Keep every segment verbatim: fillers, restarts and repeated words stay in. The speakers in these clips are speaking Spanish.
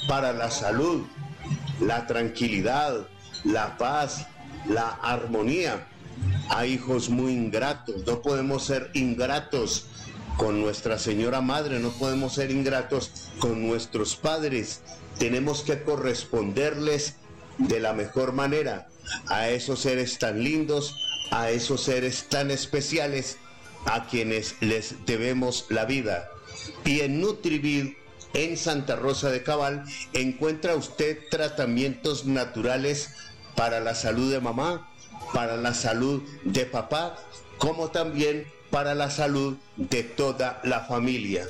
para la salud, la tranquilidad, la paz, la armonía. Hay hijos muy ingratos, no podemos ser ingratos con nuestra Señora Madre, no podemos ser ingratos con nuestros padres. Tenemos que corresponderles de la mejor manera a esos seres tan lindos, a esos seres tan especiales, a quienes les debemos la vida. Y en Nutrivid, en Santa Rosa de Cabal, encuentra usted tratamientos naturales para la salud de mamá, para la salud de papá, como también para la salud de toda la familia.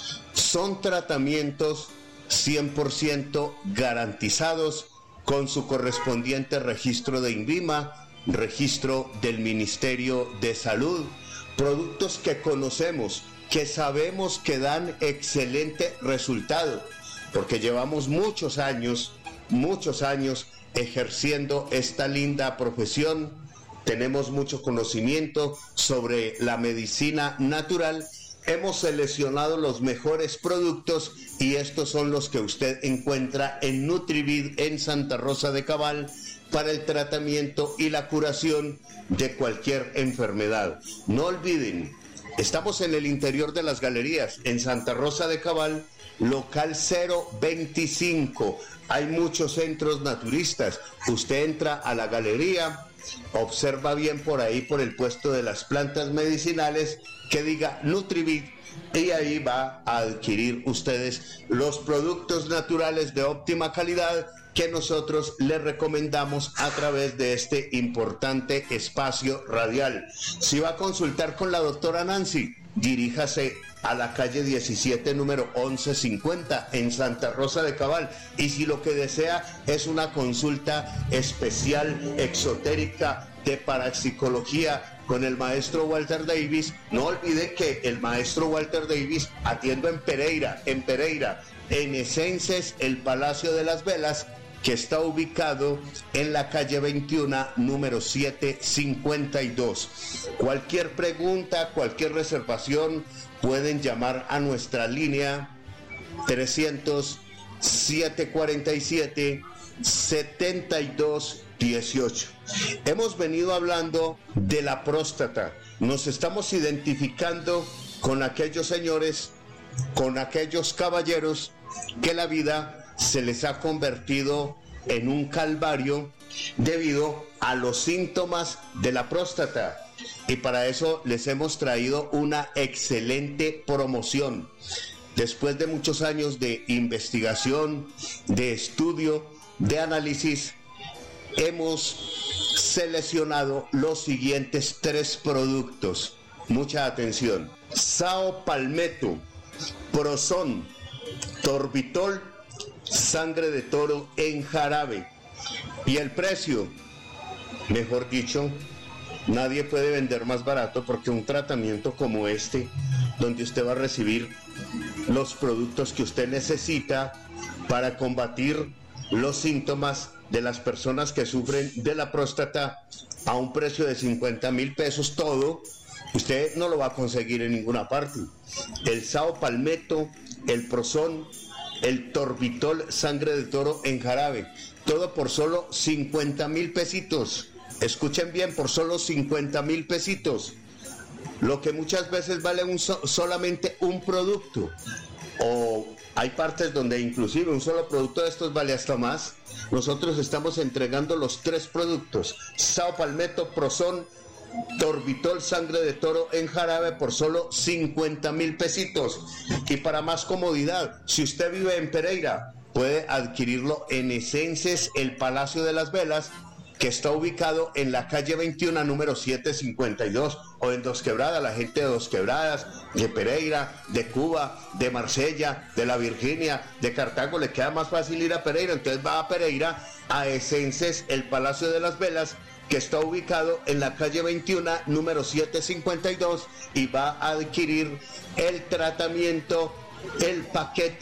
Son tratamientos cien por ciento garantizados con su correspondiente registro de INVIMA, registro del Ministerio de Salud, productos que conocemos, que sabemos que dan excelente resultado, porque llevamos muchos años, muchos años ejerciendo esta linda profesión. Tenemos mucho conocimiento sobre la medicina natural, hemos seleccionado los mejores productos y estos son los que usted encuentra en Nutrivid en Santa Rosa de Cabal para el tratamiento y la curación de cualquier enfermedad. No olviden, estamos en el interior de las galerías, en Santa Rosa de Cabal, local cero veinticinco. Hay muchos centros naturistas. Usted entra a la galería, observa bien por ahí, por el puesto de las plantas medicinales, que diga Nutrivid, y ahí va a adquirir ustedes los productos naturales de óptima calidad que nosotros les recomendamos a través de este importante espacio radial. Si va a consultar con la doctora Nancy, diríjase a la calle diecisiete, número once cincuenta, en Santa Rosa de Cabal. Y si lo que desea es una consulta especial, exotérica, de parapsicología con el maestro Walter Davis, no olvide que el maestro Walter Davis atiende en Pereira, en Pereira, en Esences, el Palacio de las Velas, que está ubicado en la calle veintiuno, número setecientos cincuenta y dos. Cualquier pregunta, cualquier reservación, pueden llamar a nuestra línea trescientos, setecientos cuarenta y siete, setenta y dos dieciocho. Hemos venido hablando de la próstata. Nos estamos identificando con aquellos señores, con aquellos caballeros que la vida se les ha convertido en un calvario debido a los síntomas de la próstata. Y para eso les hemos traído una excelente promoción. Después de muchos años de investigación, de estudio, de análisis, hemos seleccionado los siguientes tres productos. Mucha atención: Sao Palmetto, Proson, Torbitol, sangre de toro en jarabe. Y el precio, mejor dicho, nadie puede vender más barato, porque un tratamiento como este, donde usted va a recibir los productos que usted necesita para combatir los síntomas de las personas que sufren de la próstata, a un precio de cincuenta mil pesos todo, usted no lo va a conseguir en ninguna parte. El Sao Palmetto, el Proson, el Torbitol, sangre de toro en jarabe, todo por solo cincuenta mil pesitos. Escuchen bien, por solo cincuenta mil pesitos, lo que muchas veces vale un so- solamente un producto, o hay partes donde inclusive un solo producto de estos vale hasta más. Nosotros estamos entregando los tres productos: Sao Palmetto, Proson, Torbitol, sangre de toro en jarabe, por solo cincuenta mil pesitos. Y para más comodidad, si usted vive en Pereira, puede adquirirlo en Esences, el Palacio de las Velas, que está ubicado en la calle veintiuno, número setecientos cincuenta y dos, o en Dos Quebradas. La gente de Dos Quebradas, de Pereira, de Cuba, de Marsella, de la Virginia, de Cartago, le queda más fácil ir a Pereira, entonces va a Pereira, a Esences, el Palacio de las Velas, que está ubicado en la calle veintiuno, número setecientos cincuenta y dos, y va a adquirir el tratamiento, el paquete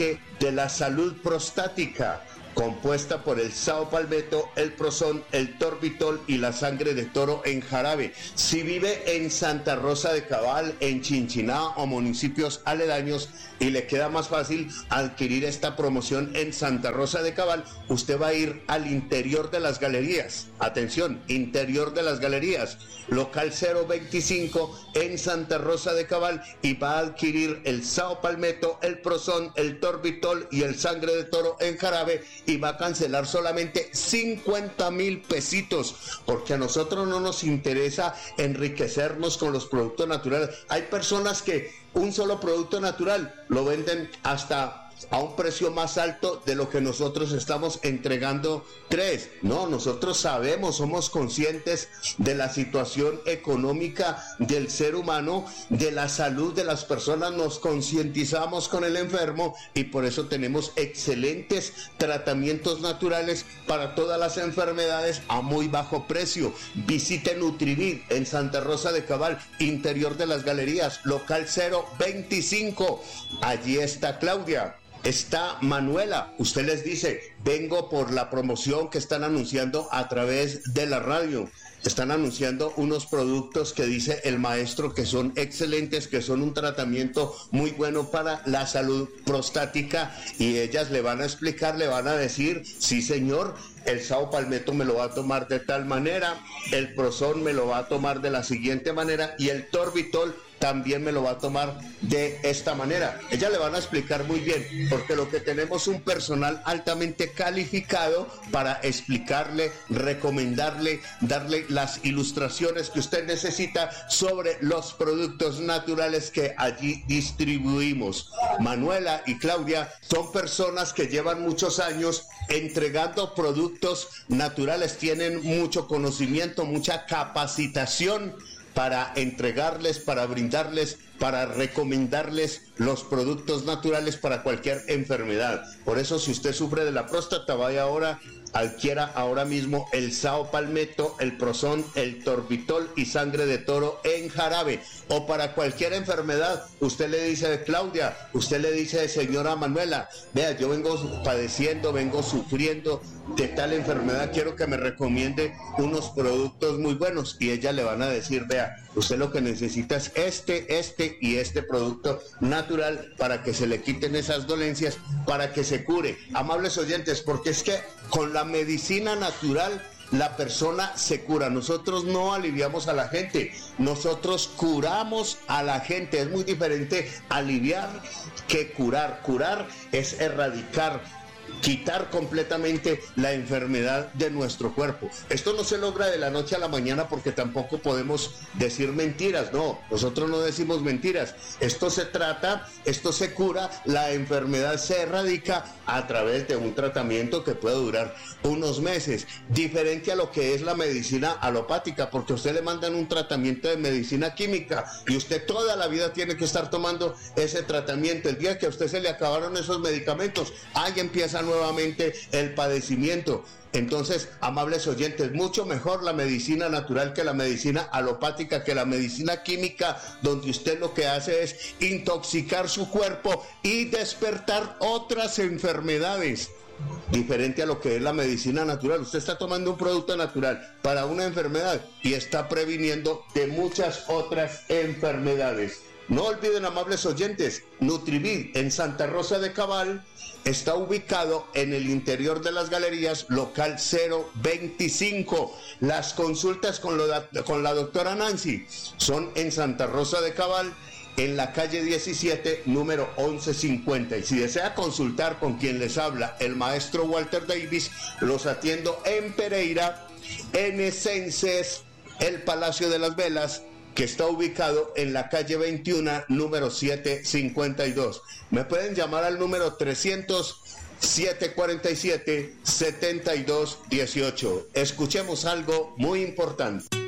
de la salud prostática, compuesta por el saopalmeto, el prozón, el torbitol y la sangre de toro en jarabe. Si vive en Santa Rosa de Cabal, en Chinchiná o municipios aledaños y le queda más fácil adquirir esta promoción en Santa Rosa de Cabal, usted va a ir al interior de las galerías. Atención, interior de las galerías, local cero veinticinco en Santa Rosa de Cabal, y va a adquirir el saopalmeto, el prozón, el torbitol y el sangre de toro en jarabe, y va a cancelar solamente cincuenta mil pesitos, porque a nosotros no nos interesa enriquecernos con los productos naturales. Hay personas que un solo producto natural lo venden hasta a un precio más alto de lo que nosotros estamos entregando tres. No, nosotros sabemos, somos conscientes de la situación económica del ser humano, de la salud de las personas, nos concientizamos con el enfermo y por eso tenemos excelentes tratamientos naturales para todas las enfermedades a muy bajo precio. Visite Nutrivid en Santa Rosa de Cabal, interior de las galerías, local cero veinticinco. Allí está Claudia. Está Manuela, usted les dice, vengo por la promoción que están anunciando a través de la radio. Están anunciando unos productos que dice el maestro que son excelentes, que son un tratamiento muy bueno para la salud prostática, y ellas le van a explicar, le van a decir, sí señor, el saopalmeto me lo va a tomar de tal manera, el prozón me lo va a tomar de la siguiente manera y el torbitol también me lo va a tomar de esta manera. Ellas le van a explicar muy bien, porque lo que tenemos un personal altamente calificado para explicarle, recomendarle, darle las ilustraciones que usted necesita sobre los productos naturales que allí distribuimos. Manuela y Claudia son personas que llevan muchos años entregando productos naturales, tienen mucho conocimiento, mucha capacitación para entregarles, para brindarles, para recomendarles los productos naturales para cualquier enfermedad. Por eso, si usted sufre de la próstata, vaya ahora, adquiera ahora mismo el saopalmeto, el prozón, el torbitol y sangre de toro en jarabe. O para cualquier enfermedad, usted le dice, Claudia, usted le dice, señora Manuela, vea, yo vengo padeciendo, vengo sufriendo de tal enfermedad, quiero que me recomiende unos productos muy buenos, y ella le van a decir, vea, usted lo que necesita es este, este y este producto natural para que se le quiten esas dolencias, para que se cure. Amables oyentes, porque es que con la medicina natural la persona se cura. Nosotros no aliviamos a la gente, nosotros curamos a la gente. Es muy diferente aliviar que curar. Curar es erradicar, quitar completamente la enfermedad de nuestro cuerpo. Esto no se logra de la noche a la mañana, porque tampoco podemos decir mentiras. No, nosotros no decimos mentiras. Esto se trata, esto se cura, la enfermedad se erradica a través de un tratamiento que puede durar unos meses, diferente a lo que es la medicina alopática, porque a usted le mandan un tratamiento de medicina química y usted toda la vida tiene que estar tomando ese tratamiento. El día que a usted se le acabaron esos medicamentos, ahí empieza nuevamente el padecimiento. Entonces, amables oyentes, mucho mejor la medicina natural que la medicina alopática, que la medicina química, donde usted lo que hace es intoxicar su cuerpo y despertar otras enfermedades. Diferente a lo que es la medicina natural. Usted está tomando un producto natural para una enfermedad y está previniendo de muchas otras enfermedades. No olviden, amables oyentes, Nutrivid en Santa Rosa de Cabal está ubicado en el interior de las galerías, local cero veinticinco. Las consultas con, lo, con la doctora Nancy son en Santa Rosa de Cabal, en la calle diecisiete, número once cincuenta. Y si desea consultar con quien les habla, el maestro Walter Davis, los atiendo en Pereira, en Esences, el Palacio de las Velas, que está ubicado en la calle veintiuno, número setecientos cincuenta y dos. Me pueden llamar al número trescientos, setecientos cuarenta y siete, setenta y dos dieciocho. Escuchemos algo muy importante.